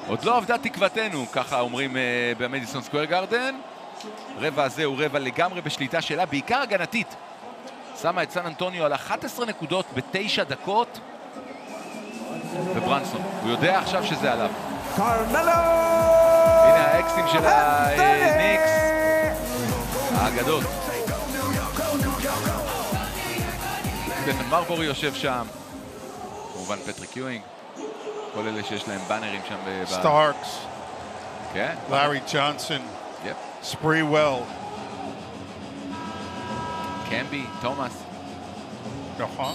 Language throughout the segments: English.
עוד לא עבדה תקוותנו, ככה אומרים במדיסון סקוואר גארדן. רבע הזה הוא רבע לגמרי בשליטה שלה, בעיקר הגנתית. שמה את סן אנטוניו על 11 נקודות ב9 דקות. וברנסון, הוא יודע עכשיו שזה עליו. קרמלו! הנה האקסים של הניקס. האגדות. סטפן מרבורי יושב שם. כמובן פטריק יואינג. כל אלה שיש להם באנרים שם. סטארקס. כן. לארי ג'ונסון. יפ. ספריוול. קמבי, תומאס. נכון.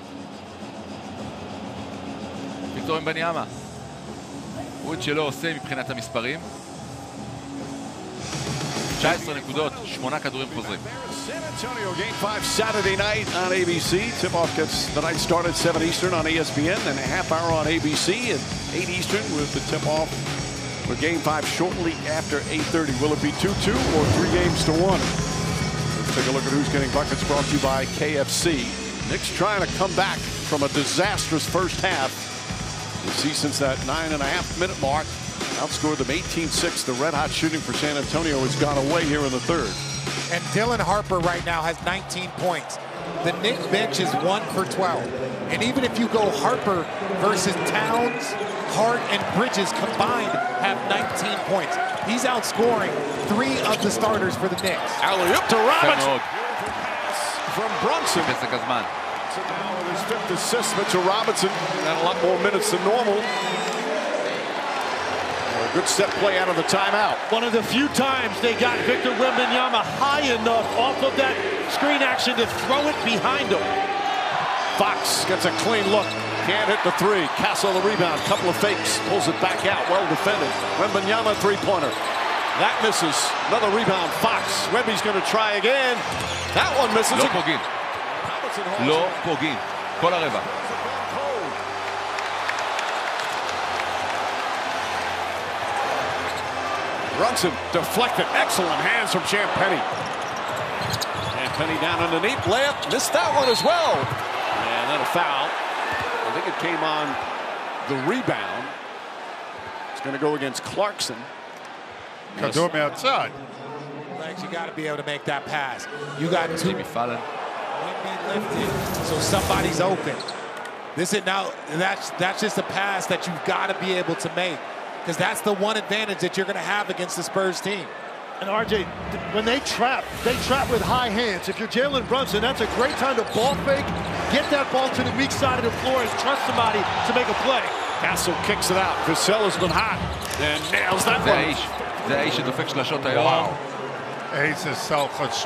ויקטור מבניאמה. ווד שלא עושה מבחינת המספרים. 19 נקודות, 8 כדורים חוזרים. San Antonio Game 5 Saturday night on ABC. Tip-off gets the night started 7 Eastern on ESPN, and a half hour on ABC and 8 Eastern with the tip-off for Game 5 shortly after 8:30. Will it be 2-2 or 3 games to 1? Let's take a look at who's getting buckets, brought to you by KFC. Knicks trying to come back from a disastrous first half. You see, since that 9.5-minute mark, outscored them 18-6. The red-hot shooting for San Antonio has gone away here in the third. And Dylan Harper right now has 19 points. The Knicks bench is 1 for 12. And even if you go Harper versus Towns, Hart, and Bridges combined have 19 points. He's outscoring 3 of the starters for the Knicks. Alley-oop to Robinson. From Brunson. פסק הזמן. So now his 5th assist, Mitchell Robinson, and a lot more minutes than normal. A good set play out of the timeout. One of the few times they got Victor Wembanyama high enough off of that screen action to throw it behind him. Fox gets a clean look. Can't hit the 3. Castle the rebound. Couple of fakes. Pulls it back out. Well defended. Wembanyama three-pointer. That misses. Another rebound. Fox. Wemby's going to try again. That one misses. לא פוגעים. לא פוגעים. כל הרבע. Brunson deflected. Excellent hands from Champagnie. Champagnie down underneath. Layup. Missed that one as well. And then a foul. I think it came on the rebound. It's going to go against Clarkson. כדור מהצד. Legs, you got to be able to make that pass. You got 2 ג'ימי פאלן. lifted, so somebody's open. This is now, that's just a pass that you've got to be able to make, because that's the one advantage that you're going to have against the Spurs team. And RJ, when they trap with high hands. If you're Jalen Brunson, that's a great time to ball fake, get that ball to the weak side of the floor and trust somebody to make a play. Castle kicks it out. Vassell has been hot and nails that one. זה האיש שדופק שלשות היום. Ace is self